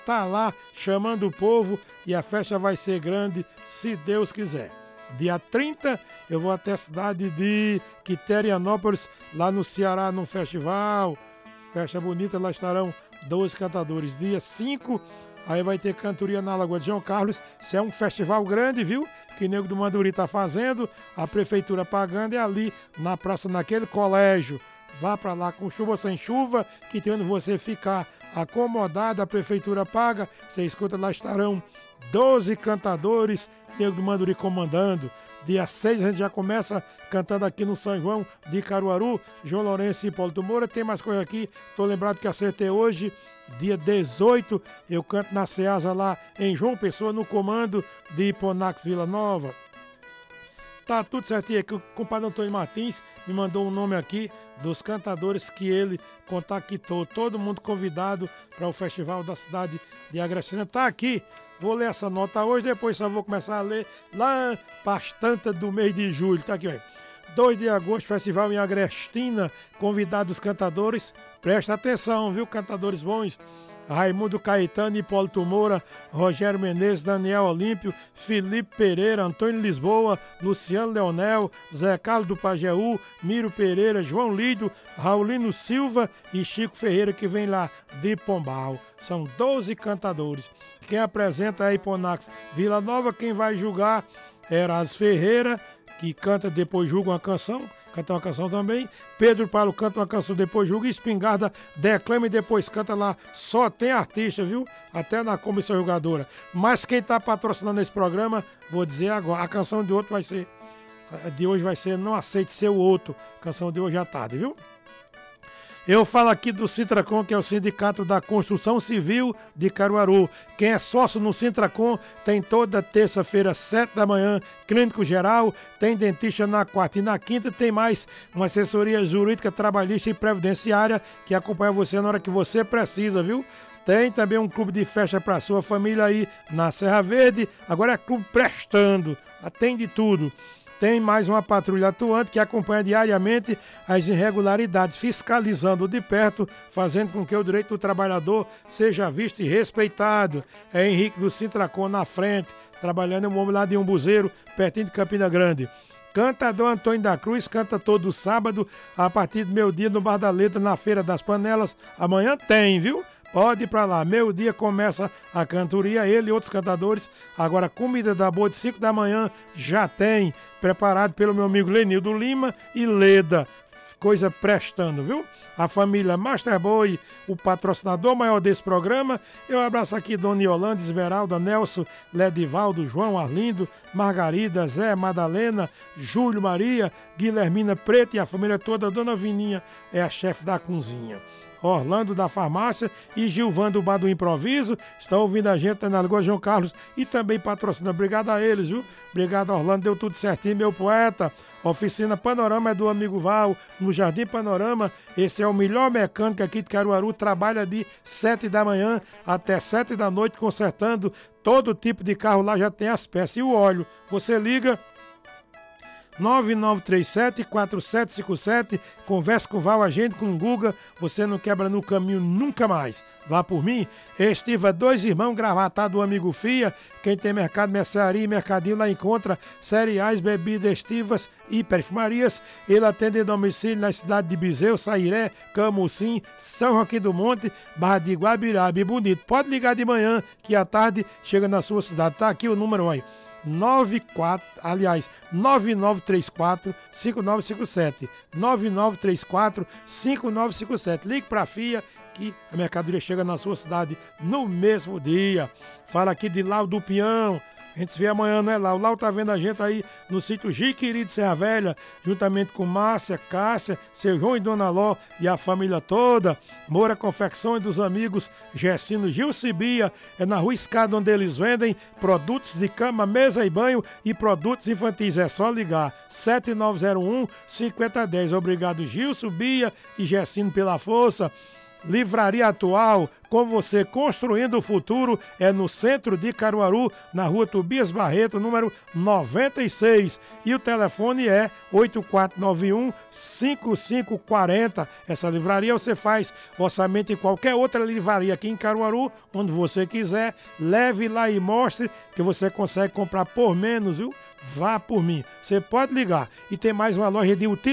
tá lá chamando o povo e a festa vai ser grande, se Deus quiser. Dia 30 eu vou até a cidade de Quiterianópolis, lá no Ceará, num festival. Festa bonita, lá estarão 12 cantadores. Dia 5, aí vai ter cantoria na Lagoa de João Carlos. Isso é um festival grande, viu? Que Nego do Manduri tá fazendo, a prefeitura pagando, é ali na praça, naquele colégio. Vá para lá com chuva ou sem chuva, que tem onde você ficar acomodado, a prefeitura paga. Você escuta, lá estarão 12 cantadores, Nego do Manduri comandando. Dia 6 a gente já começa cantando aqui no São João de Caruaru, João Lourenço e Hipólito Moura. Tem mais coisa aqui, tô lembrado que acertei hoje. Dia 18 eu canto na Ceasa lá em João Pessoa, no comando de Hiponax Vila Nova. Tá tudo certinho aqui. O compadre Antônio Martins me mandou um nome aqui dos cantadores que ele contactou. Todo mundo convidado para o festival da cidade de Agrestina. Tá aqui. Vou ler essa nota hoje, depois só vou começar a ler lá bastante do mês de julho. Tá aqui, ó. 2 de agosto, festival em Agrestina. Convidados cantadores. Presta atenção, viu, cantadores bons. Raimundo Caetano, Hipólito Moura, Rogério Menezes, Daniel Olímpio, Felipe Pereira, Antônio Lisboa, Luciano Leonel, Zé Carlos do Pajeú, Miro Pereira, João Lídio, Raulino Silva e Chico Ferreira, que vem lá de Pombal. São 12 cantadores. Quem apresenta é a Hiponax Vila Nova. Quem vai julgar é Eras Ferreira, que canta Depois Julga uma canção. Canta uma canção também. Pedro Paulo canta uma canção, depois julga. Espingarda declama e depois canta lá. Só tem artista, viu? Até na comissão julgadora. Mas quem tá patrocinando esse programa, vou dizer agora, a canção de outro vai ser, de hoje vai ser Não Aceite Ser o Outro. A canção de hoje à tarde, viu? Eu falo aqui do Sintracom, que é o Sindicato da Construção Civil de Caruaru. Quem é sócio no Sintracom tem toda terça-feira, 7 da manhã, clínico geral, tem dentista na quarta e na quinta, tem mais uma assessoria jurídica, trabalhista e previdenciária que acompanha você na hora que você precisa, viu? Tem também um clube de festa para sua família aí na Serra Verde. Agora é clube prestando, atende tudo. Tem mais uma patrulha atuante que acompanha diariamente as irregularidades, fiscalizando de perto, fazendo com que o direito do trabalhador seja visto e respeitado. É Henrique do Sintracom na frente, trabalhando um homem lá de Umbuzeiro, pertinho de Campina Grande. Cantador Antônio da Cruz canta todo sábado, a partir do meio-dia no Bar da Letra, na Feira das Panelas. Amanhã tem, viu? Pode ir pra lá. Meio-dia começa a cantoria, ele e outros cantadores. Agora, comida da boa de 5 da manhã já tem, preparado pelo meu amigo Lenildo Lima e Leda. Coisa prestando, viu? A família Master Boy, o patrocinador maior desse programa. Eu abraço aqui Dona Yolanda, Esmeralda, Nelson, Ledivaldo, João Arlindo, Margarida, Zé, Madalena, Júlio, Maria, Guilhermina Preto e a família toda. Dona Vininha é a chefe da cozinha. Orlando da Farmácia e Gilvando do Bar do Improviso estão ouvindo a gente na Lagoa João Carlos e também patrocinando. Obrigado a eles, viu? Obrigado, Orlando, deu tudo certinho, meu poeta. Oficina Panorama é do amigo Val, no Jardim Panorama. Esse é o melhor mecânico aqui de Caruaru, trabalha de 7 da manhã até 7 da noite, consertando todo tipo de carro. Lá já tem as peças e o óleo. Você liga 9937-4757, conversa com o Val, agende com o Guga, você não quebra no caminho nunca mais. Vá por mim, Estiva Dois Irmãos Gravatados do amigo Fia. Quem tem mercado, mercearia e mercadinho lá encontra cereais, bebidas, estivas e perfumarias. Ele atende em domicílio na cidade de Bizeu, Sairé, Camucim, São Joaquim do Monte, Barra de Guabiraba e Bonito. Pode ligar de manhã que à tarde chega na sua cidade. Tá aqui o número aí. 9934-5957 9934-5957. Ligue para a FIA que a mercadoria chega na sua cidade no mesmo dia. Fala aqui de Lau do Peão. A gente se vê amanhã, não é, Lau? Lau tá vendo a gente aí no sítio Jiquiri de Serra Velha, juntamente com Márcia, Cássia, seu João e Dona Ló e a família toda. Moura Confecções dos amigos Gessino Gilcibia, é na Rua Escada, onde eles vendem produtos de cama, mesa e banho e produtos infantis. É só ligar 7901-5010. Obrigado, Gilson, Bia e Gessino, pela força. Livraria Atual, com você construindo o futuro, é no centro de Caruaru, na rua Tobias Barreto, número 96. E o telefone é 8491-5540. Essa livraria você faz orçamento em qualquer outra livraria aqui em Caruaru, onde você quiser. Leve lá e mostre que você consegue comprar por menos, viu? Vá por mim. Você pode ligar. E tem mais uma loja de utilidades.